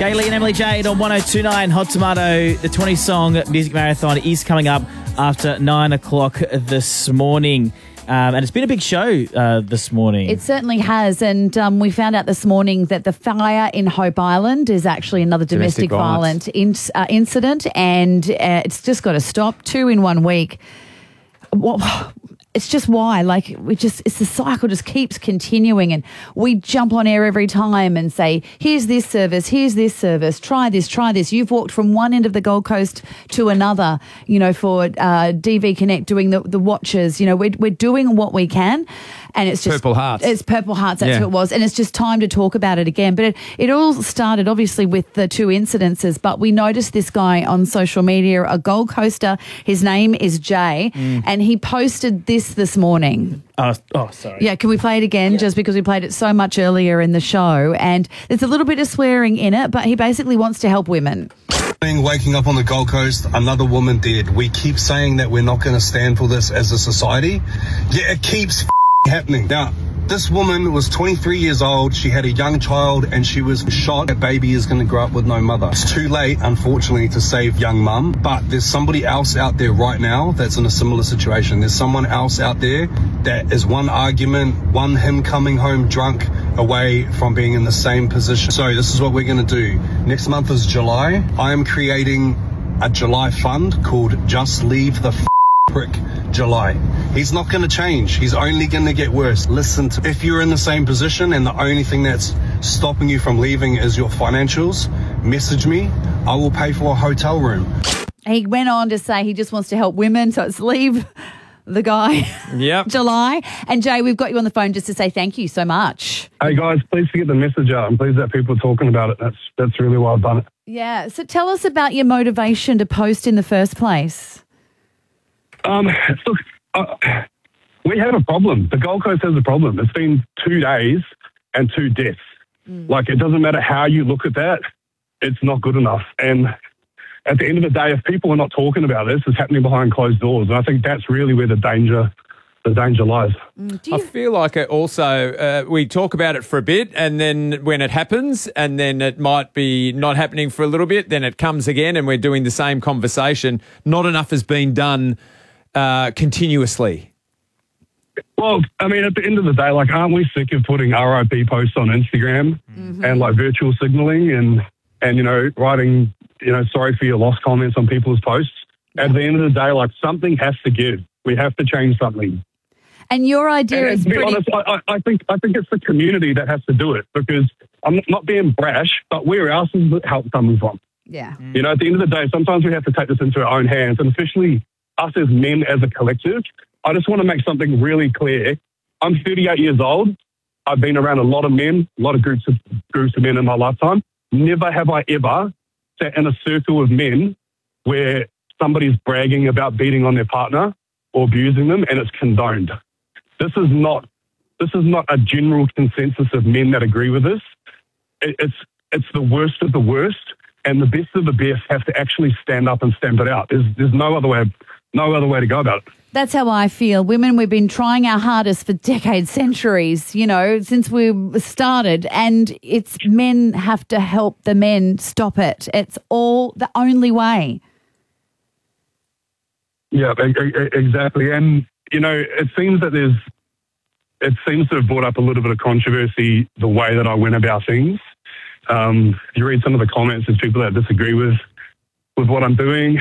Kaylee and Emily Jade on 102.9 Hot Tomato. The 20-song music marathon is coming up after 9 o'clock this morning. And it's been a big show this morning. It certainly has. And we found out this morning that the fire in Hope Island is actually another domestic violence incident. And it's just got to stop. 2 in 1 week. It's just why, it's the cycle just keeps continuing, and we jump on air every time and say, here's this service, try this. You've walked from one end of the Gold Coast to another, for DV Connect doing the watches. We're doing what we can, and it's just Purple Hearts. It's Purple Hearts, that's who it was, and it's just time to talk about it again. But it all started obviously with the 2 incidences, but we noticed this guy on social media, a Gold Coaster. His name is Jay, and he posted this morning. Sorry. Yeah, can we play it again? Just because we played it so much earlier in the show, and there's a little bit of swearing in it, but he basically wants to help women. Waking up on the Gold Coast, another woman dead. We keep saying that we're not going to stand for this as a society, yet it keeps happening. Now, this woman was 23 years old. She had a young child and she was shot. That baby is going to grow up with no mother. It's too late, unfortunately, to save young mum, but there's somebody else out there right now that's in a similar situation. There's someone else out there that is one argument, him coming home drunk away from being in the same position. So this is what we're going to do. Next month is July. I am creating a July fund called Just Leave the Prick July. He's not going to change. He's only going to get worse. Listen to, if you're in the same position and the only thing that's stopping you from leaving is your financials, message me. I will pay for a hotel room. He went on to say he just wants to help women, so it's leave the guy. Yep. July. And Jay, we've got you on the phone just to say thank you so much. Hey guys, please get the message out. I'm pleased that people are talking about it. That's really well done it. Yeah. So tell us about your motivation to post in the first place. Look, we have a problem. The Gold Coast has a problem. It's been 2 days and 2 deaths. It doesn't matter how you look at that, it's not good enough. And at the end of the day, if people are not talking about this, it's happening behind closed doors. And I think that's really where the danger lies. I feel like it also, we talk about it for a bit, and then when it happens, and then it might be not happening for a little bit, then it comes again, and we're doing the same conversation. Not enough has been done continuously. Well, I mean, at the end of the day, aren't we sick of putting RIP posts on Instagram and virtual signaling and writing, sorry for your loss comments on people's posts? At the end of the day, something has to give. We have to change something. And your idea is to be honest, I think it's the community that has to do it, because I'm not being brash, but where else is the help coming from? Yeah. At the end of the day, sometimes we have to take this into our own hands, and especially us as men as a collective. I just want to make something really clear. I'm 38 years old. I've been around a lot of men, a lot of groups of men in my lifetime. Never have I ever sat in a circle of men where somebody's bragging about beating on their partner or abusing them, and it's condoned. This is not a general consensus of men that agree with this. It's the worst of the worst, and the best of the best have to actually stand up and stamp it out. There's no other way to go about it. That's how I feel. Women, we've been trying our hardest for decades, centuries, since we started, and it's men have to help the men stop it. It's all the only way. Yeah, exactly. And, it seems to have brought up a little bit of controversy, the way that I went about things. You read some of the comments, there's people that disagree with what I'm doing.